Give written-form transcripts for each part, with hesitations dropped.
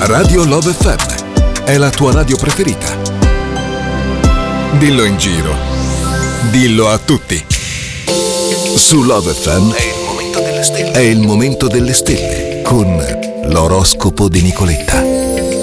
Radio Love FM è la tua radio preferita. Dillo in giro. Dillo a tutti. Su Love FM è il momento delle stelle con l'oroscopo di Nicoletta.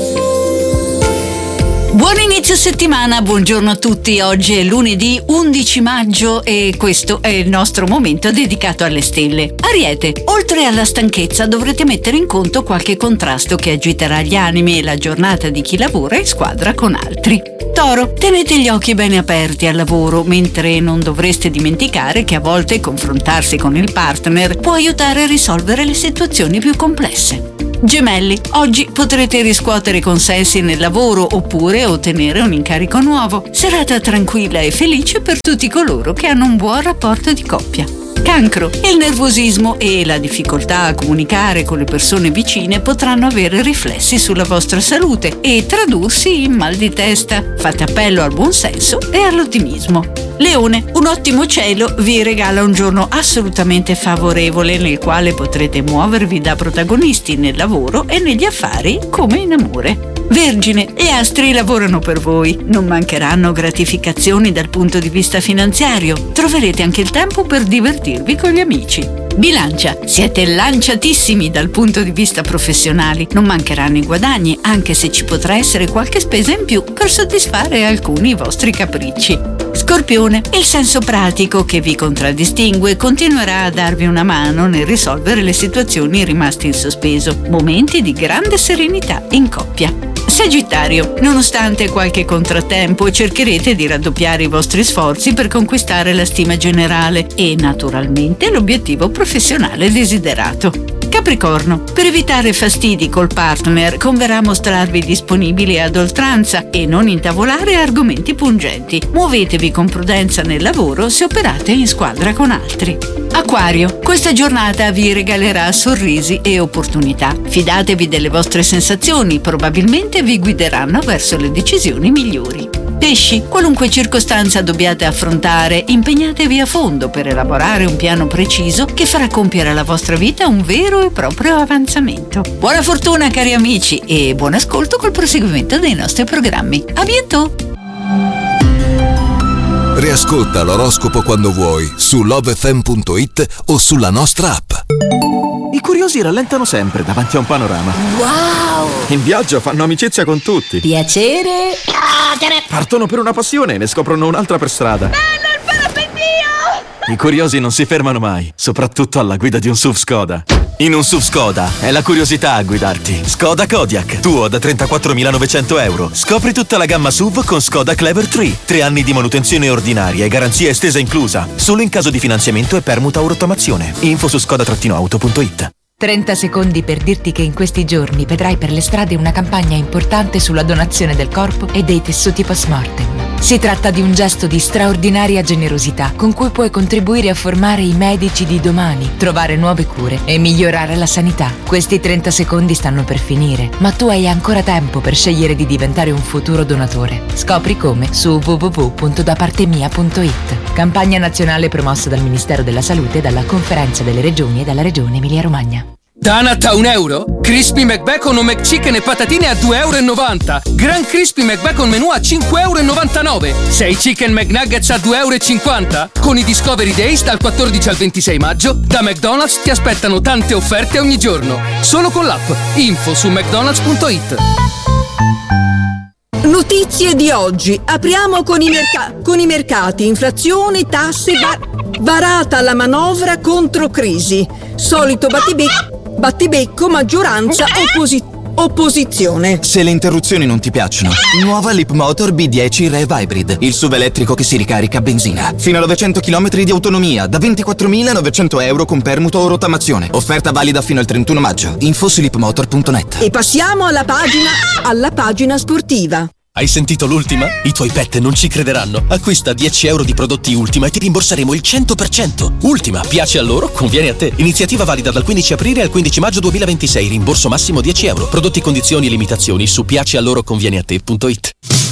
Buon inizio settimana, buongiorno a tutti. Oggi è lunedì 11 maggio e questo è il nostro momento dedicato alle stelle. Ariete, oltre alla stanchezza dovrete mettere in conto qualche contrasto che agiterà gli animi e la giornata di chi lavora in squadra con altri. Toro, tenete gli occhi bene aperti al lavoro, mentre non dovreste dimenticare che a volte confrontarsi con il partner può aiutare a risolvere le situazioni più complesse. Gemelli, oggi potrete riscuotere consensi nel lavoro oppure ottenere un incarico nuovo. Serata tranquilla e felice per tutti coloro che hanno un buon rapporto di coppia. Cancro, il nervosismo e la difficoltà a comunicare con le persone vicine potranno avere riflessi sulla vostra salute e tradursi in mal di testa. Fate appello al buon senso e all'ottimismo. Leone, un ottimo cielo vi regala un giorno assolutamente favorevole nel quale potrete muovervi da protagonisti nel lavoro e negli affari come in amore. Vergine, gli astri lavorano per voi, non mancheranno gratificazioni dal punto di vista finanziario, troverete anche il tempo per divertirvi con gli amici. Bilancia, siete lanciatissimi dal punto di vista professionale, non mancheranno i guadagni, anche se ci potrà essere qualche spesa in più per soddisfare alcuni vostri capricci. Scorpione, il senso pratico che vi contraddistingue continuerà a darvi una mano nel risolvere le situazioni rimaste in sospeso, momenti di grande serenità in coppia. Sagittario, nonostante qualche contrattempo cercherete di raddoppiare i vostri sforzi per conquistare la stima generale e naturalmente l'obiettivo professionale desiderato. Capricorno, per evitare fastidi col partner converrà mostrarvi disponibili ad oltranza e non intavolare argomenti pungenti. Muovetevi con prudenza nel lavoro se operate in squadra con altri. Acquario, questa giornata vi regalerà sorrisi e opportunità. Fidatevi delle vostre sensazioni, probabilmente vi guideranno verso le decisioni migliori. Pesci, qualunque circostanza dobbiate affrontare, impegnatevi a fondo per elaborare un piano preciso che farà compiere alla vostra vita un vero e proprio avanzamento. Buona fortuna cari amici e buon ascolto col proseguimento dei nostri programmi. A bientôt! Riascolta l'oroscopo quando vuoi su lovefm.it o sulla nostra app. I curiosi rallentano sempre davanti a un panorama. Wow! In viaggio fanno amicizia con tutti. Piacere! Partono per una passione e ne scoprono un'altra per strada. Bello il parapendio! I curiosi non si fermano mai, soprattutto alla guida di un SUV Skoda. In un SUV Skoda è la curiosità a guidarti. Skoda Kodiaq, tuo da 34.900 euro. Scopri tutta la gamma SUV con Skoda Clever 3. 3 anni di manutenzione ordinaria e garanzia estesa inclusa. Solo in caso di finanziamento e permuta o rottamazione. Info su skoda-auto.it. 30 secondi per dirti che in questi giorni vedrai per le strade una campagna importante sulla donazione del corpo e dei tessuti post-mortem. Si tratta di un gesto di straordinaria generosità con cui puoi contribuire a formare i medici di domani, trovare nuove cure e migliorare la sanità. Questi 30 secondi stanno per finire, ma tu hai ancora tempo per scegliere di diventare un futuro donatore. Scopri come su www.dapartemia.it. Campagna nazionale promossa dal Ministero della Salute, dalla Conferenza delle Regioni e dalla Regione Emilia-Romagna. Donut a €1? Crispy McBacon o McChicken e patatine a €2,90. Gran Crispy McBacon menù a €5,99. 6 Chicken McNuggets a €2,50. Con i Discovery Days dal 14 al 26 maggio da McDonald's ti aspettano tante offerte ogni giorno. Solo con l'app. Info su mcdonalds.it. Notizie di oggi. Apriamo con i mercati. Inflazione, tasse, varata la manovra contro crisi. Solito battibecco, maggioranza, opposizione. Se le interruzioni non ti piacciono, nuova Leapmotor B10 Rev Hybrid, il SUV elettrico che si ricarica a benzina. Fino a 900 km di autonomia, da 24.900 euro con permuto o rottamazione. Offerta valida fino al 31 maggio. Info su leapmotor.net. E passiamo alla pagina sportiva. Hai sentito l'ultima? I tuoi pet non ci crederanno. Acquista 10 euro di prodotti Ultima e ti rimborseremo il 100%. Ultima, piace a loro, conviene a te. Iniziativa valida dal 15 aprile al 15 maggio 2026. Rimborso massimo 10 euro. Prodotti, condizioni e limitazioni su piacealoroconvieneate.it.